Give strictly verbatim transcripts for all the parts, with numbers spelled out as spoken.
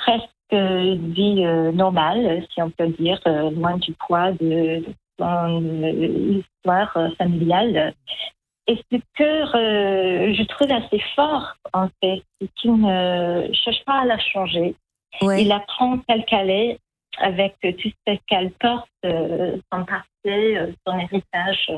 presque une vie euh, normale, si on peut dire, euh, loin du poids de, de son euh, histoire euh, familiale. Et ce que euh, je trouve assez fort, en fait, c'est qu'il ne cherche pas à la changer. Ouais. Il la prend telle qu'elle est, avec tout ce qu'elle porte, euh, son passé, euh, son héritage.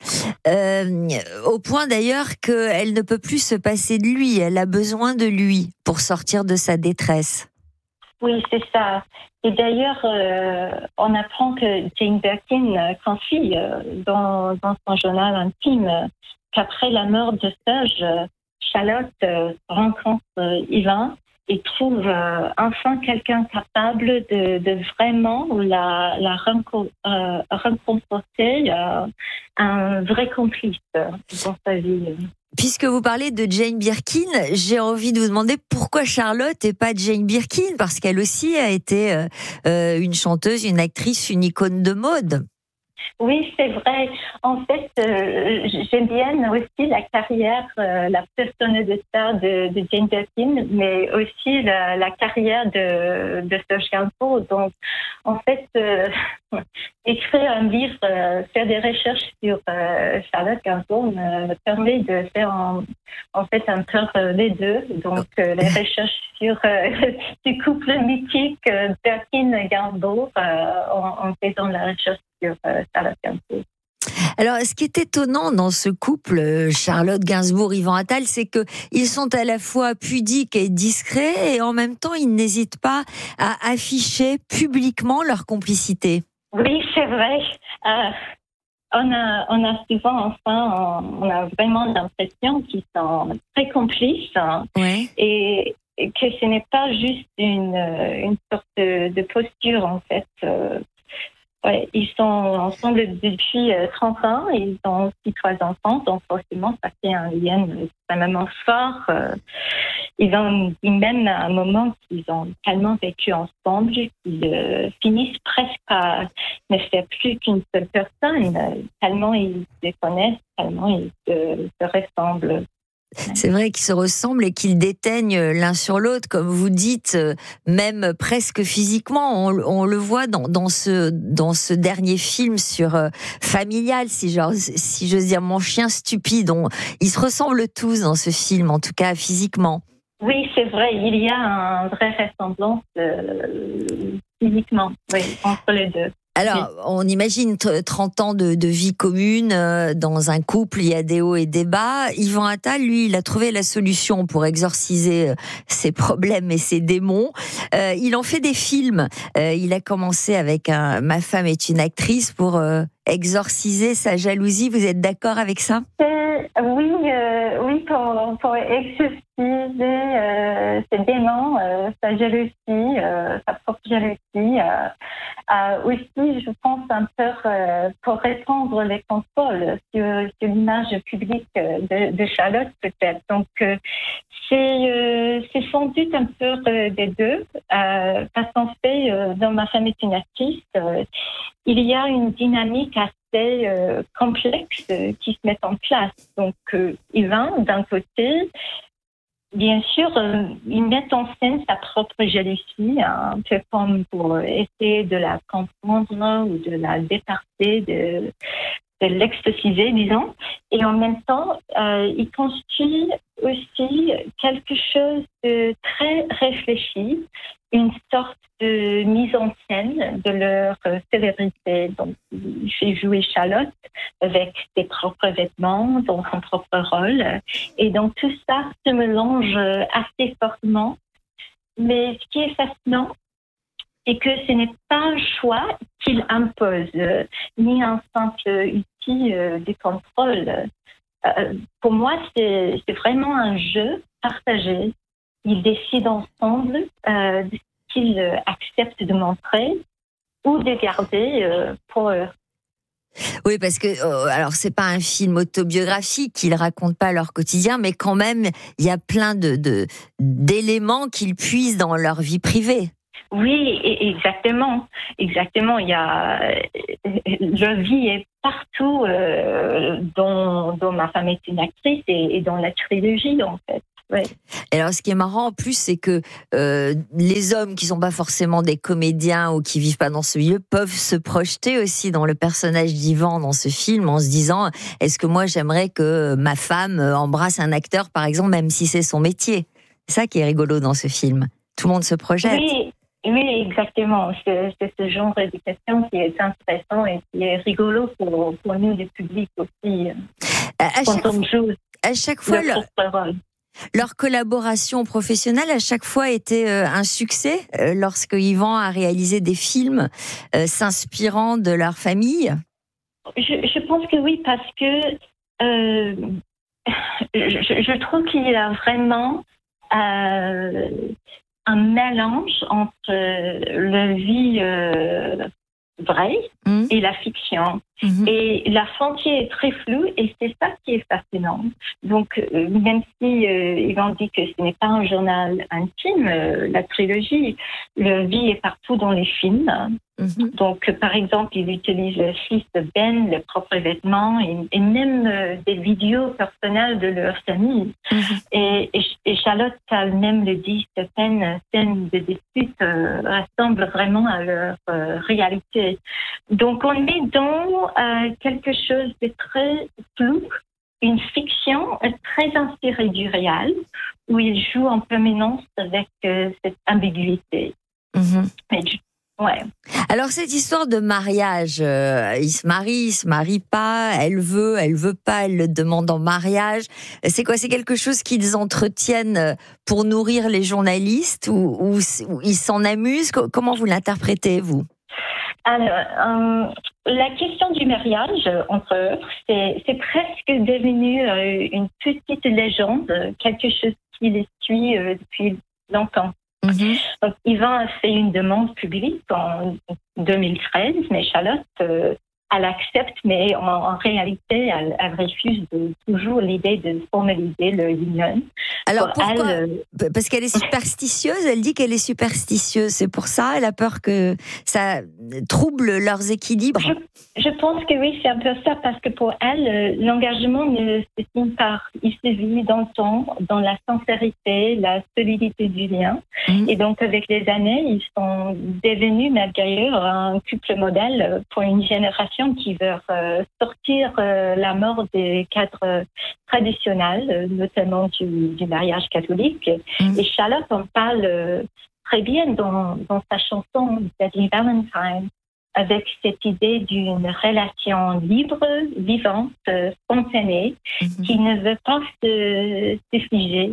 Euh, au point d'ailleurs qu'elle ne peut plus se passer de lui, elle a besoin de lui pour sortir de sa détresse. Oui, c'est ça. Et d'ailleurs, euh, on apprend que Jane Birkin confie euh, dans, dans son journal intime euh, qu'après la mort de Serge, euh, Charlotte euh, rencontre euh, Ivan et trouve euh, enfin quelqu'un capable de, de vraiment la, la renco- euh, réconforter, euh, un vrai complice dans sa vie. Puisque vous parlez de Jane Birkin, j'ai envie de vous demander pourquoi Charlotte et pas Jane Birkin, parce qu'elle aussi a été euh, une chanteuse, une actrice, une icône de mode. Oui, c'est vrai. En fait, euh, j'aime bien aussi la carrière, euh, la persona de star de, de Jane Birkin, mais aussi la, la carrière de, de Serge Gainsbourg. Donc, en fait, euh, écrire un livre, euh, faire des recherches sur euh, Charlotte Gainsbourg me permet de faire en, en fait un peu les deux. Donc, euh, les recherches sur euh, ce couple mythique euh, Birkin-Gainsbourg euh, en, en faisant la recherche sur euh, Charlotte Gainsbourg. Alors, ce qui est étonnant dans ce couple, Charlotte Gainsbourg-Yvan Attal, c'est que ils sont à la fois pudiques et discrets, et en même temps, ils n'hésitent pas à afficher publiquement leur complicité. Oui, c'est vrai. Euh, on a, on a souvent, enfin, on, on a vraiment l'impression qu'ils sont très complices, hein, Ouais. et, et que ce n'est pas juste une, une sorte de, de posture, en fait. Euh, Ouais, ils sont ensemble depuis trente ans, ils ont aussi trois enfants, donc forcément ça fait un lien extrêmement fort. Ils ont dit même à un moment qu'ils ont tellement vécu ensemble qu'ils euh, finissent presque par ne faire plus qu'une seule personne, tellement ils se connaissent, tellement ils se, se ressemblent. C'est vrai qu'ils se ressemblent et qu'ils déteignent l'un sur l'autre, comme vous dites, même presque physiquement. On, on le voit dans, dans, ce, dans ce dernier film sur euh, Familial, si, genre, si j'ose dire, Mon chien stupide. On, ils se ressemblent tous dans ce film, en tout cas physiquement. Oui, c'est vrai, il y a une vraie ressemblance euh, physiquement, oui, entre les deux. Alors, on imagine trente ans de, de vie commune euh, dans un couple, il y a des hauts et des bas. Yvan Attal, lui, il a trouvé la solution pour exorciser euh, ses problèmes et ses démons. Euh, il en fait des films. Euh, il a commencé avec un Ma femme est une actrice pour euh, exorciser sa jalousie. Vous êtes d'accord avec ça ? euh, Oui, euh, oui, pour, pour exorciser euh, ses démons, euh, sa jalousie, euh, sa propre jalousie. Euh, Euh, aussi, je pense un peu euh, pour répondre les contrôles sur, sur l'image publique de, de Charlotte peut-être. Donc euh, c'est euh, c'est sans doute un peu euh, des deux, euh, parce qu'en fait euh, dans Ma femme est une actrice, euh, il y a une dynamique assez euh, complexe euh, qui se met en place. Donc euh, Yvan d'un côté. Bien sûr, euh, il met en scène sa propre jalousie, hein, un peu comme pour essayer de la comprendre ou de la départer, de, de l'exorciser, disons. Et en même temps, euh, il construit aussi quelque chose de très réfléchi, une sorte de mise en scène de leur célébrité. Donc, il fait jouer Charlotte avec ses propres vêtements, dans son propre rôle. Et donc, tout ça se mélange assez fortement. Mais ce qui est fascinant, c'est que ce n'est pas un choix qu'il impose, ni un simple outil de contrôle. Euh, pour moi, c'est, c'est vraiment un jeu partagé. Ils décident ensemble euh, de ce qu'ils acceptent de montrer ou de garder euh, pour eux. Oui, parce que euh, alors c'est pas un film autobiographique, ils racontent pas leur quotidien, mais quand même il y a plein de, de d'éléments qu'ils puisent dans leur vie privée. Oui, exactement, exactement. Il y a leur vie est partout euh, dans, dans Ma femme est une actrice et, et dans la trilogie en fait. oui. Et alors, ce qui est marrant en plus, c'est que euh, les hommes qui sont pas forcément des comédiens ou qui vivent pas dans ce milieu peuvent se projeter aussi dans le personnage d'Ivan dans ce film en se disant, est-ce que moi j'aimerais que ma femme embrasse un acteur, par exemple, même si c'est son métier. C'est ça qui est rigolo dans ce film. Tout le monde se projette. Oui. Oui, exactement. C'est, c'est ce genre de question qui est intéressant et qui est rigolo pour, pour nous, le public aussi. À, à quand chaque, on joue à chaque fois, leur, leur collaboration professionnelle, à chaque fois, était euh, un succès euh, lorsque Ivan a réalisé des films euh, s'inspirant de leur famille. Je, je pense que oui, parce que euh, je, je trouve qu'il y a vraiment euh, un mélange entre la vie euh, vraie mmh. et la fiction. Mmh. Et la frontière est très floue et c'est ça qui est fascinant. Donc, euh, même si euh, Ivan dit que ce n'est pas un journal intime, euh, la trilogie, la vie est partout dans les films. Mmh. Donc, par exemple, il utilise le fils de Ben, les propres vêtements et, et même euh, des vidéos personnelles de leur famille. Mmh. Et, et, et Charlotte elle-même le dit, certaines scènes de dispute euh, ressemblent vraiment à leur euh, réalité. Donc, on est dans euh, quelque chose de très flou, une fiction très inspirée du réel, où il joue en permanence avec euh, cette ambiguïté. Mmh. Et, ouais. Alors cette histoire de mariage, euh, il se marie, il se marie pas, elle veut, elle veut pas, elle le demande en mariage. C'est quoi? C'est quelque chose qu'ils entretiennent pour nourrir les journalistes ou, ou, ou ils s'en amusent? Comment vous l'interprétez, vous? Alors, euh, la question du mariage entre eux, c'est, c'est presque devenu euh, une petite légende, quelque chose qui les suit euh, depuis longtemps. Mm-hmm. Donc, Ivan a fait une demande publique en deux mille treize, mais Charlotte, euh, elle accepte, mais en, en réalité, elle, elle refuse de, toujours l'idée de formaliser le union. Alors, pour pourquoi elle, euh... Parce qu'elle est superstitieuse, elle dit qu'elle est superstitieuse. C'est pour ça, elle a peur que ça trouble leurs équilibres. Je, je pense que oui, c'est un peu ça, parce que pour elle, l'engagement ne se signe pas. Il se vit dans le temps, dans la sincérité, la solidité du lien. Mmh. Et donc, avec les années, ils sont devenus, malgré eux, un couple modèle pour une génération qui veut euh, sortir euh, la mort des cadres traditionnels, euh, notamment du, du mariage catholique. Mmh. Et Charlotte en parle euh, très bien dans, dans sa chanson Deadly Valentine, avec cette idée d'une relation libre, vivante, euh, spontanée, mmh. qui ne veut pas se, se figer.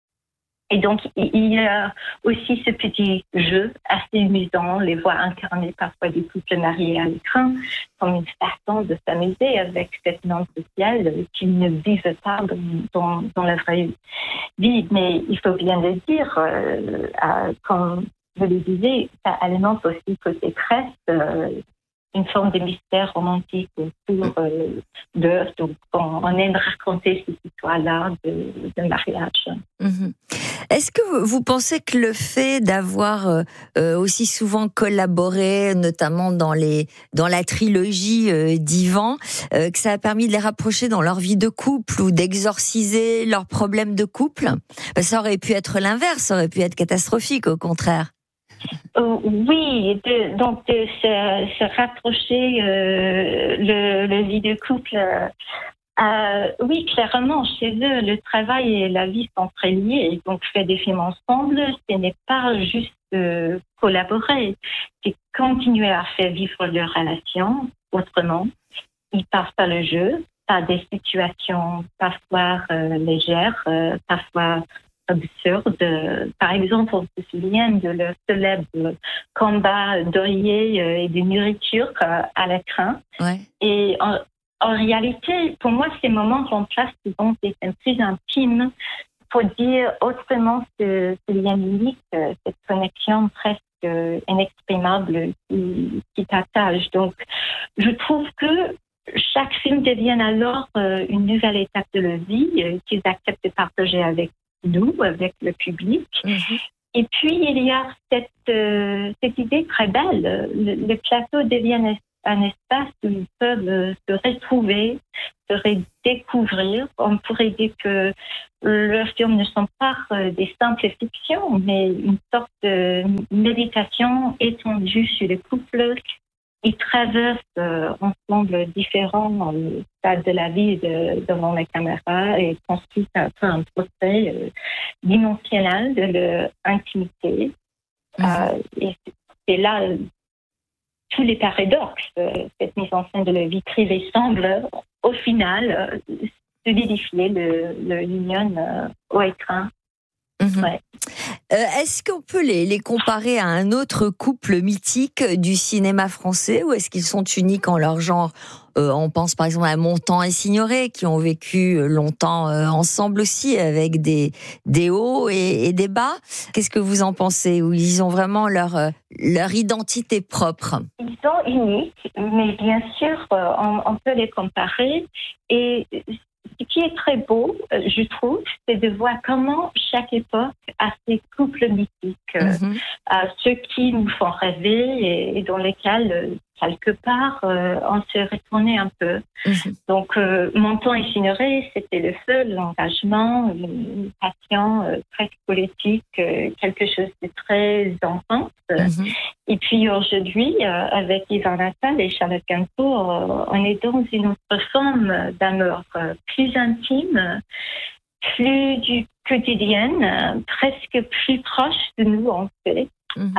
Et donc, il y a aussi ce petit jeu assez amusant, les voix incarnées parfois des couples mariés à l'écran, comme une façon de s'amuser avec cette norme sociale qu'ils ne vivent pas dans, dans, dans la vraie vie. Mais il faut bien le dire, euh, euh, comme je le disais, ça alimente aussi côté presse, euh, une forme de mystère romantique autour euh, d'eux. Donc, on, on aime raconter cette histoire-là de, de mariage. Mm-hmm. Est-ce que vous pensez que le fait d'avoir euh, aussi souvent collaboré, notamment dans les dans la trilogie euh, d'Ivan, euh, que ça a permis de les rapprocher dans leur vie de couple ou d'exorciser leurs problèmes de couple? Ça aurait pu être l'inverse, ça aurait pu être catastrophique, au contraire. Euh, oui, de, donc de se, se rapprocher euh, le, le vie de couple. Euh, euh, oui, clairement, chez eux, le travail et la vie sont très liés. Donc, faire des films ensemble, ce n'est pas juste euh, collaborer, c'est continuer à faire vivre leur relation autrement. Ils passent par le jeu, par des situations parfois euh, légères, euh, parfois absurde. Par exemple, on se souvient de leur célèbre combat d'oreiller et de nourriture à l'écran. Ouais. Et en, en réalité, pour moi, ces moments remplacent souvent des scènes plus intimes pour dire autrement ce, ce lien unique, cette connexion presque inexprimable qui, qui t'attache. Donc, je trouve que chaque film devient alors une nouvelle étape de leur vie qu'ils acceptent de partager avec nous, avec le public. Mm-hmm. Et puis, il y a cette, euh, cette idée très belle. Le, le plateau devient un espace où ils peuvent se retrouver, se redécouvrir. On pourrait dire que leurs films ne sont pas des simples fictions, mais une sorte de méditation étendue sur les couples. Ils traversent euh, ensemble différents euh, stades de la vie de, devant la caméra et construisent un peu un portrait euh, dimensionnel de leur intimité. Mmh. Euh, et c'est là euh, tous les paradoxes. Euh, cette mise en scène de la vie privée semble, au final, euh, solidifier le, le l'union euh, au écran. Mmh. Ouais. Euh, est-ce qu'on peut les, les comparer à un autre couple mythique du cinéma français, ou est-ce qu'ils sont uniques en leur genre? euh, On pense par exemple à Montand et Signoret, qui ont vécu longtemps euh, ensemble aussi, avec des, des hauts et, et des bas. Qu'est-ce que vous en pensez? Ou ils ont vraiment leur, leur identité propre? Ils sont uniques, mais bien sûr, on, on peut les comparer. Et ce qui est très beau, je trouve, c'est de voir comment chaque époque a ses couples mythiques, mm-hmm. euh, ceux qui nous font rêver et, et dans lesquels, quelque part, euh, on se retournait un peu. Mm-hmm. Donc, euh, Montand et Signoret, c'était le seul engagement, une passion euh, presque politique, euh, quelque chose de très intense. Mm-hmm. Et puis aujourd'hui, euh, avec Yvan Attal et Charlotte Gainsbourg, euh, on est dans une autre forme d'amour, euh, plus intime, plus du quotidien, euh, presque plus proche de nous, en fait. Mm-hmm.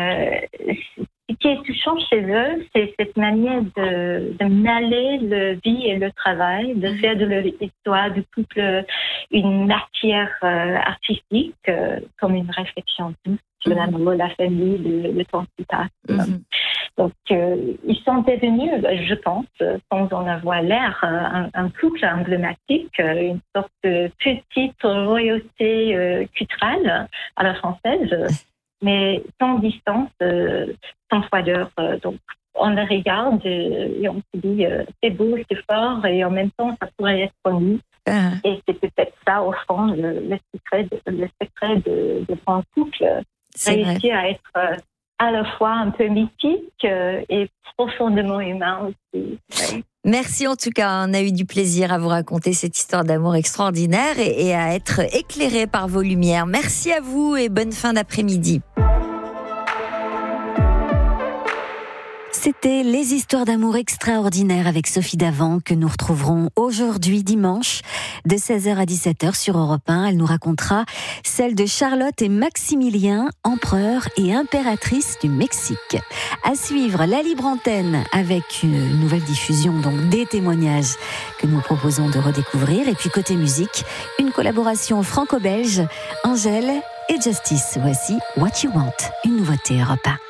Euh, Ce qui est touchant chez eux, c'est cette manière de, de mêler le vie et le travail, de faire de leur histoire du couple une matière euh, artistique, euh, comme une réflexion douce sur l'amour, la famille, le, le temps qui passe. Mm-hmm. Donc, euh, ils sont devenus, je pense, sans en avoir l'air, un, un couple emblématique, une sorte de petite royauté euh, culturelle à la française, mais sans distance, euh, sans froideur. Euh, donc, on le regarde et, et on se dit euh, c'est beau, c'est fort, et en même temps, ça pourrait être nous. Uh-huh. Et c'est peut-être ça, au fond, le, le secret de, le secret de, de son couple. C'est réussir vrai. À être euh, à la fois un peu mythique euh, et profondément humain aussi. Ouais. Merci en tout cas, on a eu du plaisir à vous raconter cette histoire d'amour extraordinaire et, et à être éclairé par vos lumières. Merci à vous et bonne fin d'après-midi. C'était Les histoires d'amour extraordinaires avec Sophie Davant, que nous retrouverons aujourd'hui dimanche de seize heures à dix-sept heures sur Europe un. Elle nous racontera celle de Charlotte et Maximilien, empereur et impératrice du Mexique. À suivre, la libre antenne avec une nouvelle diffusion, donc des témoignages que nous proposons de redécouvrir. Et puis côté musique, une collaboration franco-belge, Angèle et Justice. Voici What You Want, une nouveauté Europe un.